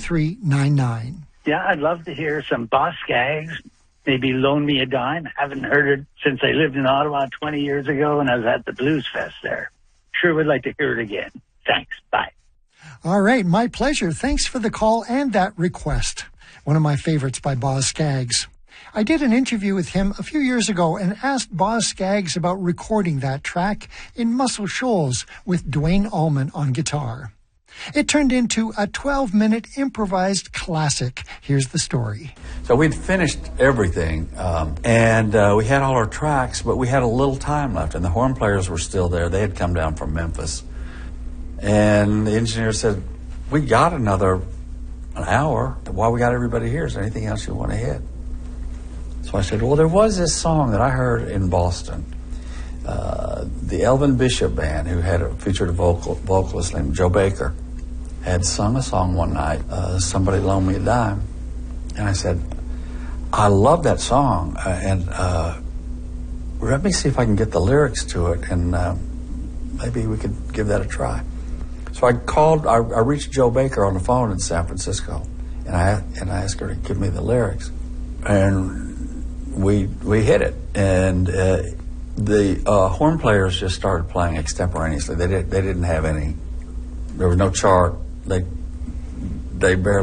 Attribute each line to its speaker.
Speaker 1: 7399.
Speaker 2: Yeah, I'd love to hear some Boz Scaggs. Maybe Loan Me a Dime. Haven't heard it since I lived in Ottawa 20 years ago and I was at the Blues Fest there. Sure would like to hear it again. Thanks. Bye.
Speaker 1: All right, my pleasure. Thanks for the call and that request. One of my favorites by Boz Scaggs. I did an interview with him a few years ago and asked Boz Scaggs about recording that track in Muscle Shoals with Duane Allman on guitar. It turned into a 12-minute improvised classic. Here's the story.
Speaker 3: So we'd finished everything, and we had all our tracks, but we had a little time left, and the horn players were still there. They had come down from Memphis. And the engineer said, we got an hour. While we got everybody here, is there anything else you want to hit? So I said, well, there was this song that I heard in Boston. The Elvin Bishop Band, who featured a vocalist named Joe Baker, had sung a song one night, Somebody Loan Me a Dime. And I said, I love that song, and let me see if I can get the lyrics to it, and maybe we could give that a try. So I reached Joe Baker on the phone in San Francisco, and I asked her to give me the lyrics. And we hit it, and the horn players just started playing extemporaneously. They didn't have any. There was no chart. They barely